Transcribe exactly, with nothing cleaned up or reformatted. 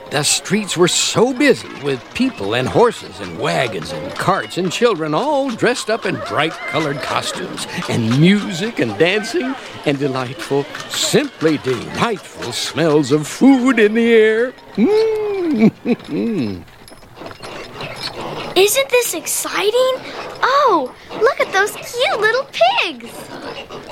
The streets were so busy with people and horses and wagons and carts and children all dressed up in bright-colored costumes and music and dancing and delightful, simply delightful smells of food in the air. Mm. Isn't this exciting? Oh, look at those cute little pigs!